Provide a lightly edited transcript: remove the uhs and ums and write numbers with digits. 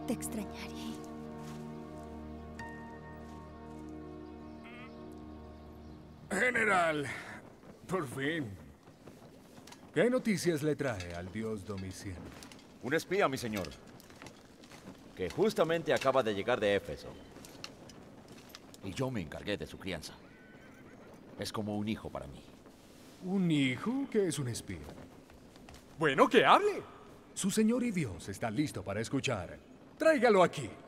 Te extrañaré. General, por fin. ¿Qué noticias le trae al dios Domiciano? Un espía, mi señor, que justamente acaba de llegar de Éfeso. Y yo me encargué de su crianza. Es como un hijo para mí. ¿Un hijo que es un espía? Bueno, que hable. Su señor y Dios está listo para escuchar. Tráigalo aquí.